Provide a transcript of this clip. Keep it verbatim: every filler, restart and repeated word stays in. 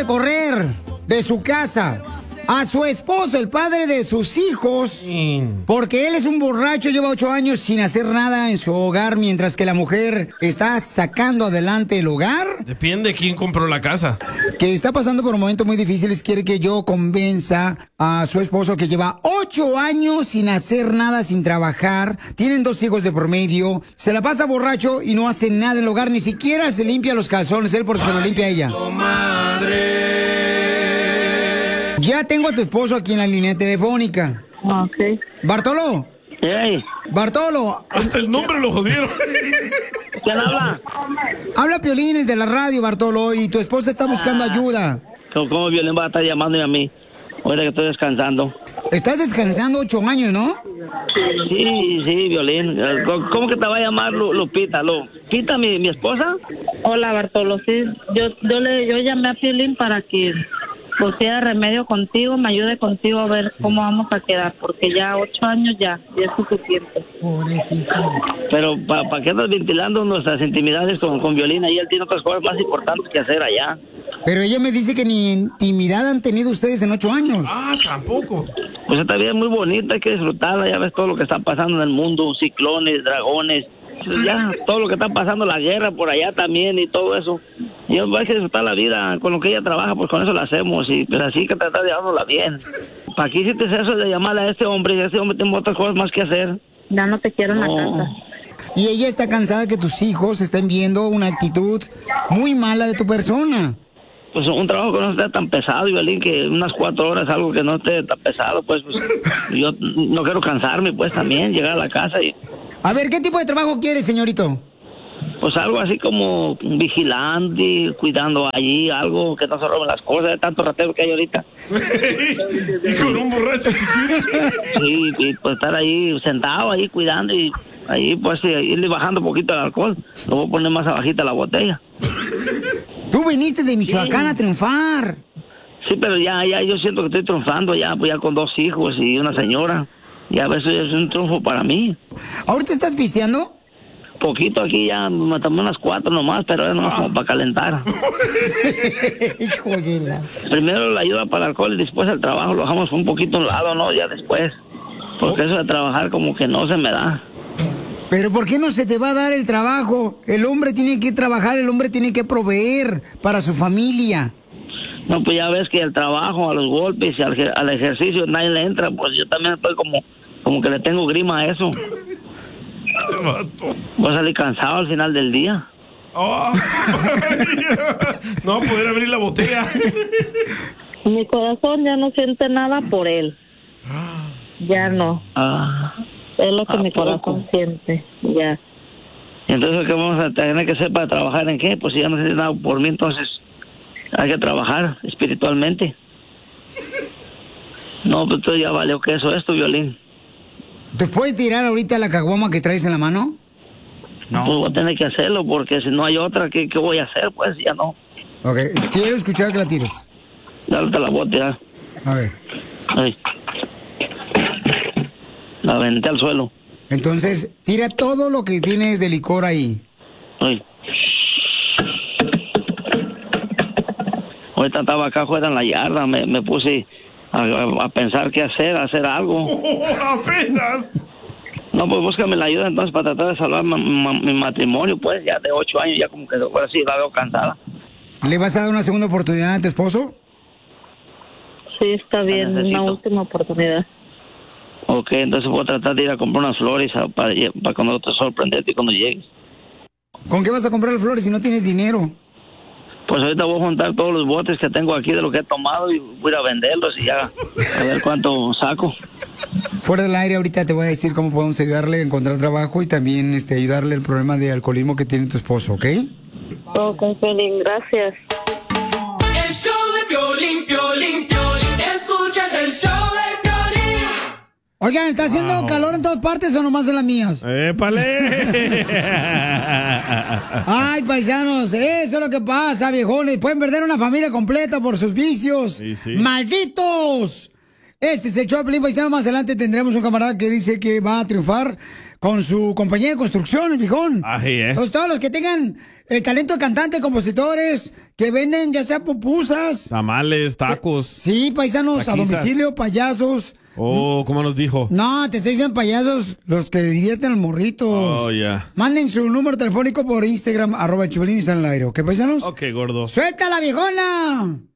de correr de su casa a su esposo, el padre de sus hijos, porque él es un borracho, lleva ocho años sin hacer nada en su hogar, mientras que la mujer está sacando adelante el hogar. Depende de quién compró la casa. Que está pasando por momentos muy difíciles, quiere que yo convenza a su esposo que lleva ocho años sin hacer nada, sin trabajar, tienen dos hijos de por medio, se la pasa borracho y no hace nada en el hogar, ni siquiera se limpia los calzones, él porque se los limpia ella. Ya tengo a tu esposo aquí en la línea telefónica. Ok. Bartolo. Hey. Bartolo. Hasta el nombre lo jodieron. ¿Quién habla? Habla Piolín de la radio, Bartolo, y tu esposa está buscando ayuda. ¿Cómo, cómo Violín va a estar llamándome a mí? Ahora que estoy descansando. Estás descansando ocho años, ¿no? Sí, sí, Violín. ¿Cómo que te va a llamar Lu- Lupita? ¿Lupita, mi, mi esposa? Hola, Bartolo. Sí, yo, yo, le, yo llamé a Piolín para que pusiera remedio contigo, me ayude contigo a ver sí. cómo vamos a quedar, porque ya ocho años ya, ya es suficiente. Pobrecito. Pero ¿para pa qué estás ventilando nuestras intimidades con, con Violín? Ahí él tiene otras cosas más importantes que hacer allá. Pero ella me dice que ni intimidad han tenido ustedes en ocho años. Ah, tampoco. Pues esta vida es muy bonita, hay que disfrutarla, ya ves todo lo que está pasando en el mundo, ciclones, dragones, pues ya todo lo que está pasando, la guerra por allá también y todo eso. Yo hay que disfrutar la vida con lo que ella trabaja, pues con eso la hacemos y pues así que tratar de llevárnosla bien. ¿Para qué hiciste eso de llamarle a este hombre? Y este hombre tiene otras cosas más que hacer. Ya no te quiero en no. la casa. Y ella está cansada que tus hijos estén viendo una actitud muy mala de tu persona. Pues un trabajo que no esté tan pesado, Violín, que unas cuatro horas, algo que no esté tan pesado, pues, pues yo no quiero cansarme, pues también, llegar a la casa y... A ver, ¿qué tipo de trabajo quieres, señorito? Pues algo así como vigilante, cuidando allí, algo que no se roben las cosas, de tanto ratero que hay ahorita. Y con un borracho si quieres. Sí, y pues estar ahí sentado, ahí cuidando y ahí pues irle bajando un poquito el alcohol. Lo voy a poner más abajita la botella. Tú viniste de Michoacán sí. a triunfar. Sí, pero ya, ya yo siento que estoy triunfando ya, pues ya con dos hijos y una señora. Ya a veces es un triunfo para mí. ¿Ahorita estás pisteando? Poquito aquí ya, me tomé unas cuatro nomás, pero es nomás ah. como para calentar. Híjole. Primero la ayuda para el alcohol y después el trabajo lo dejamos un poquito a un lado, ¿no? Ya después. Porque oh. eso de trabajar como que no se me da. Pero ¿por qué no se te va a dar el trabajo? El hombre tiene que trabajar, el hombre tiene que proveer para su familia. No, pues ya ves que el trabajo, a los golpes y al, al ejercicio nadie le entra, pues yo también estoy como, como que le tengo grima a eso. Voy a salir cansado al final del día. Oh. No va a poder abrir la botella. Mi corazón ya no siente nada por él. Ya no. Ah. Es lo que mi poco? corazón siente, ya. Entonces, ¿qué vamos a tener que hacer para trabajar en qué? Pues si ya no siente nada por mí, entonces hay que trabajar espiritualmente. No, pues tú ya valió que eso es tu Violín. ¿Te puedes tirar ahorita la caguama que traes en la mano? No. Pues voy a tener que hacerlo porque si no hay otra, ¿qué, qué voy a hacer? Pues ya no. Ok, quiero escuchar que la tires. Ya te la voy a tirar. A ver. Ahí. La aventé al suelo. Entonces, tira todo lo que tienes de licor ahí. Ay. Ahorita estaba acá afuera en la yarda, me, me puse a, a, a pensar qué hacer, a hacer algo. Oh, apenas. No, pues búscame la ayuda entonces para tratar de salvar ma, ma, mi matrimonio, pues ya de ocho años, ya como que ahora sí la veo cansada. ¿Le vas a dar una segunda oportunidad a tu esposo? Sí, está bien, una última oportunidad. Ok, entonces voy a tratar de ir a comprar unas flores para, para cuando te sorprenderte cuando llegues. ¿Con qué vas a comprar las flores si no tienes dinero? Pues ahorita voy a juntar todos los botes que tengo aquí de lo que he tomado y voy a ir a venderlos y ya a ver cuánto saco. Fuera del aire ahorita te voy a decir cómo podemos ayudarle a encontrar trabajo y también este, ayudarle al problema de alcoholismo que tiene tu esposo, ¿ok? Ok, Piolín, gracias. El show de Piolín, Piolín, Piolín, escuchas el show de Piolín. Oigan, ¿está haciendo wow. calor en todas partes o nomás en las mías? ¡Épale! Ay, paisanos, eso es lo que pasa, viejones. Pueden perder una familia completa por sus vicios. Sí, sí. ¡Malditos! Este es el show de Piolín, paisano. Más adelante tendremos un camarada que dice que va a triunfar con su compañía de construcción, el fijón. Así es. Entonces, todos los que tengan el talento de cantante, compositores, que venden ya sea pupusas. Tamales, tacos. Sí, paisanos, taquizas. a domicilio, payasos. Oh, ¿cómo nos dijo? No, te estoy diciendo payasos, los que divierten a los morritos. Oh, ya. Yeah. Manden su número telefónico por Instagram, arroba Piolín y salen al aire, ¿ok, paisanos? Ok, gordo. ¡Suelta la viejona!